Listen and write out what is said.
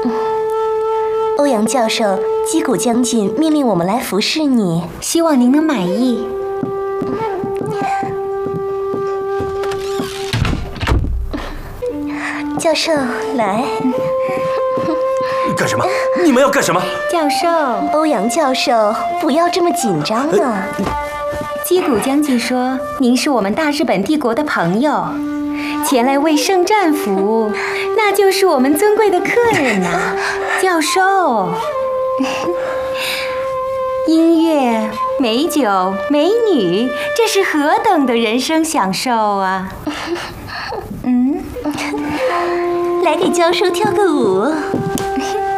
欧阳教授，击鼓将军命令我们来服侍你， 希望您能满意。 教授，来。 干什么？你们要干什么？ 教授， 欧阳教授，不要这么紧张啊！ 击鼓将军说：“您是我们大日本帝国的朋友，前来为圣战服务，那就是我们尊贵的客人呐。”教授，音乐、美酒、美女，这是何等的人生享受啊！ 来给教授跳个舞。